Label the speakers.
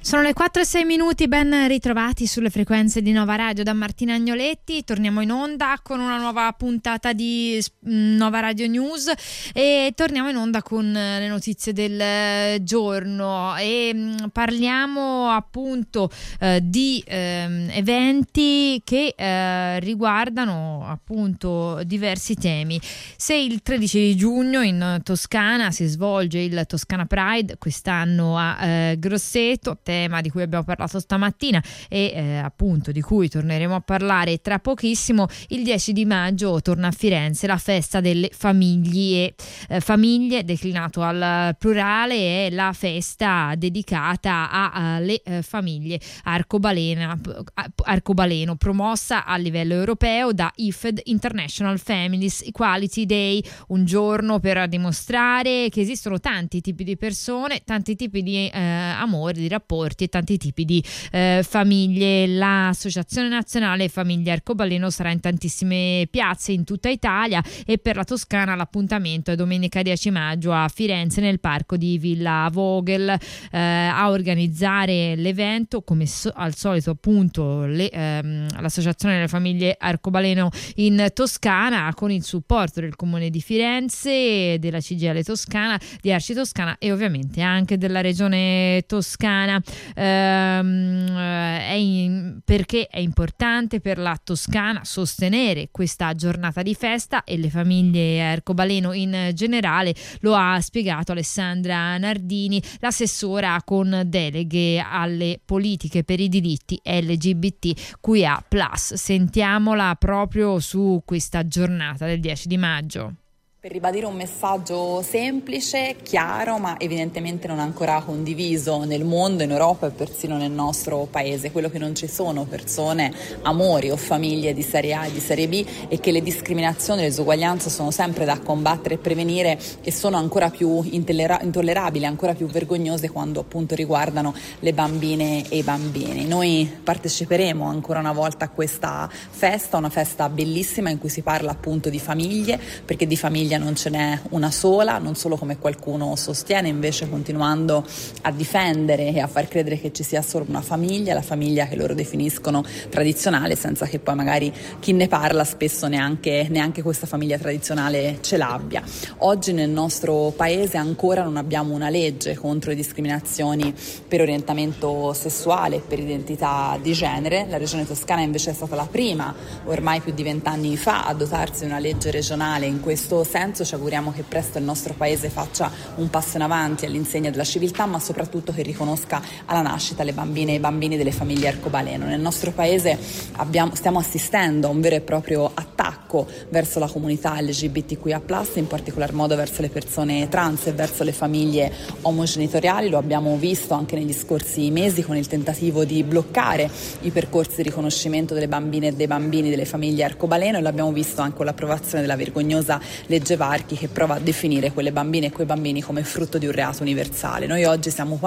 Speaker 1: Sono le 4:06, ben ritrovati sulle frequenze di Nova Radio da Martina Agnoletti. Torniamo in onda con una nuova puntata di Nova Radio News e torniamo in onda con le notizie del giorno e parliamo appunto di eventi che riguardano appunto diversi temi. Se il 13 di giugno in Toscana si svolge il Toscana Pride, quest'anno a Grosseto, tema di cui abbiamo parlato stamattina e appunto di cui torneremo a parlare tra pochissimo. Il 10 di maggio torna a Firenze la festa delle famiglie declinato al plurale, è la festa dedicata alle famiglie arcobaleno, promossa a livello europeo da IFED, International Families Equality Day, un giorno per dimostrare che esistono tanti tipi di persone, tanti tipi di amore, di rapporti e tanti tipi di famiglie. L'Associazione Nazionale Famiglie Arcobaleno sarà in tantissime piazze in tutta Italia e per la Toscana l'appuntamento è domenica 10 maggio a Firenze nel parco di Villa Vogel. A organizzare l'evento come al solito appunto l'Associazione delle Famiglie Arcobaleno in Toscana, con il supporto del Comune di Firenze, della CGIL Toscana, di Arci Toscana e ovviamente anche della Regione Toscana. Perché è importante per la Toscana sostenere questa giornata di festa e le famiglie arcobaleno in generale, lo ha spiegato Alessandra Nardini, l'assessora con deleghe alle politiche per i diritti LGBTQIA+. Sentiamola proprio su questa giornata del 10 di maggio.
Speaker 2: Per ribadire un messaggio semplice, chiaro, ma evidentemente non ancora condiviso nel mondo, in Europa e persino nel nostro paese, quello che non ci sono persone, amori o famiglie di serie A e di serie B e che le discriminazioni e le disuguaglianze sono sempre da combattere e prevenire e sono ancora più intollerabili, ancora più vergognose quando appunto riguardano le bambine e i bambini. Noi parteciperemo ancora una volta a questa festa, una festa bellissima in cui si parla appunto di famiglie, perché di famiglia non ce n'è una sola, non solo come qualcuno sostiene, invece continuando a difendere e a far credere che ci sia solo una famiglia, la famiglia che loro definiscono tradizionale, senza che poi magari chi ne parla spesso neanche questa famiglia tradizionale ce l'abbia. Oggi nel nostro paese ancora non abbiamo una legge contro le discriminazioni per orientamento sessuale e per identità di genere. La Regione Toscana invece è stata la prima, ormai più di 20 anni fa, a dotarsi di una legge regionale in questo senso. Ci auguriamo che presto il nostro paese faccia un passo in avanti all'insegna della civiltà, ma soprattutto che riconosca alla nascita le bambine e i bambini delle famiglie arcobaleno. Nel nostro paese stiamo assistendo a un vero e proprio attacco verso la comunità LGBTQIA+, in particolar modo verso le persone trans e verso le famiglie omogenitoriali. Lo abbiamo visto anche negli scorsi mesi con il tentativo di bloccare i percorsi di riconoscimento delle bambine e dei bambini delle famiglie arcobaleno, e l'abbiamo visto anche con l'approvazione della vergognosa legge Varchi che prova a definire quelle bambine e quei bambini come frutto di un reato universale. Noi oggi siamo qua